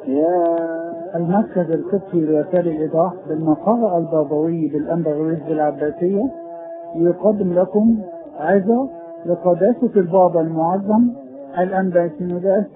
المركز القبطي لرسائل الإيضاح بالمقر البابوي بالأنبرويس بالعباسية يقدم لكم عظة لقداسة البابا المعظم الأنبا سينوداس